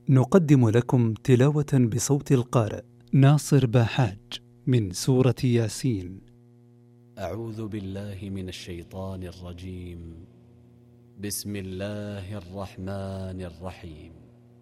نقدم لكم تلاوة بصوت القارئ ناصر باحاج من سورة ياسين. أعوذ بالله من الشيطان الرجيم. بسم الله الرحمن الرحيم.